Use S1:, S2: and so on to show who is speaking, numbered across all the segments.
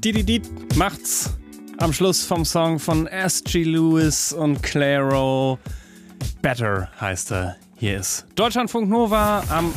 S1: Didi macht's am Schluss vom Song von S.G. Lewis und Clairo. Better heißt er. Hier ist Deutschlandfunk Nova am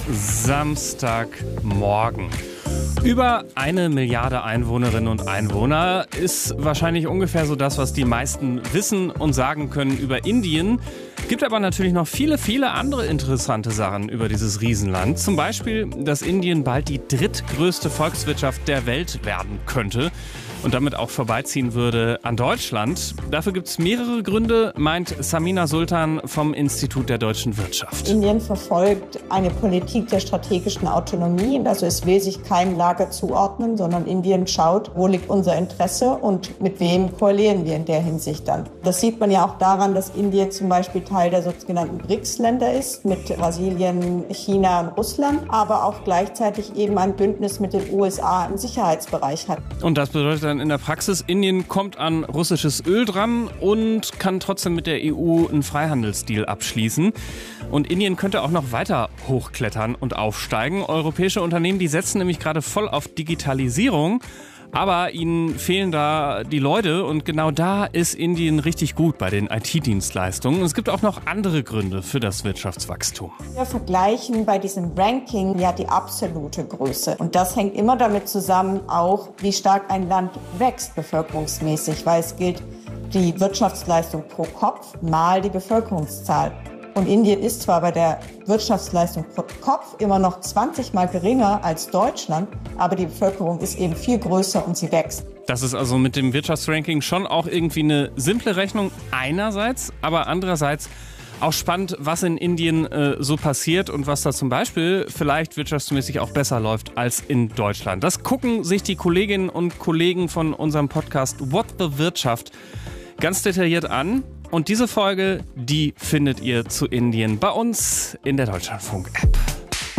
S1: Samstagmorgen. Über 1 Milliarde Einwohnerinnen und Einwohner ist wahrscheinlich ungefähr so das, was die meisten wissen und sagen können über Indien. Gibt aber natürlich noch viele, viele andere interessante Sachen über dieses Riesenland. Zum Beispiel, dass Indien bald die drittgrößte Volkswirtschaft der Welt werden könnte und damit auch vorbeiziehen würde an Deutschland. Dafür gibt es mehrere Gründe, meint Samina Sultan vom Institut der deutschen Wirtschaft.
S2: Indien verfolgt eine Politik der strategischen Autonomie. Also es will sich keinem Lager zuordnen, sondern Indien schaut, wo liegt unser Interesse und mit wem koalieren wir in der Hinsicht dann. Das sieht man ja auch daran, dass Indien zum Beispiel Teil der sogenannten BRICS-Länder ist, mit Brasilien, China und Russland, aber auch gleichzeitig eben ein Bündnis mit den USA im Sicherheitsbereich hat.
S1: Und das bedeutet dann in der Praxis, Indien kommt an russisches Öl dran und kann trotzdem mit der EU einen Freihandelsdeal abschließen. Und Indien könnte auch noch weiter hochklettern und aufsteigen. Europäische Unternehmen, die setzen nämlich gerade voll auf Digitalisierung. Aber ihnen fehlen da die Leute und genau da ist Indien richtig gut bei den IT-Dienstleistungen. Und es gibt auch noch andere Gründe für das Wirtschaftswachstum.
S2: Wir vergleichen bei diesem Ranking ja die absolute Größe. Und das hängt immer damit zusammen, auch wie stark ein Land wächst bevölkerungsmäßig, weil es gilt die Wirtschaftsleistung pro Kopf mal die Bevölkerungszahl. Und Indien ist zwar bei der Wirtschaftsleistung pro Kopf immer noch 20 Mal geringer als Deutschland, aber die Bevölkerung ist eben viel größer und sie wächst.
S1: Das ist also mit dem Wirtschaftsranking schon auch irgendwie eine simple Rechnung einerseits, aber andererseits auch spannend, was in Indien so passiert und was da zum Beispiel vielleicht wirtschaftsmäßig auch besser läuft als in Deutschland. Das gucken sich die Kolleginnen und Kollegen von unserem Podcast What the Wirtschaft ganz detailliert an. Und diese Folge, die findet ihr zu Indien bei uns in der Deutschlandfunk-App.